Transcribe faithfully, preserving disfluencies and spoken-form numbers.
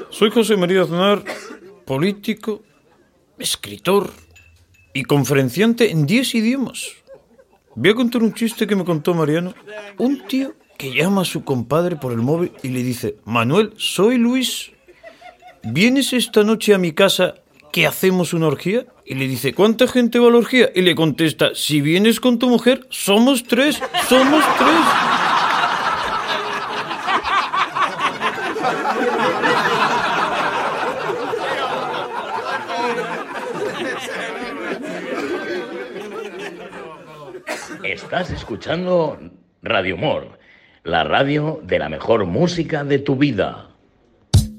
Soy José María Aznar, político, escritor y conferenciante en diez idiomas. Voy a contar un chiste que me contó Mariano. Un tío que llama a su compadre por el móvil y le dice: Manuel, soy Luis. ¿Vienes esta noche a mi casa que hacemos una orgía? Y le dice: ¿cuánta gente va a la orgía? Y le contesta: si vienes con tu mujer, somos tres, somos tres. Estás escuchando Radio Humor, la radio de la mejor música de tu vida.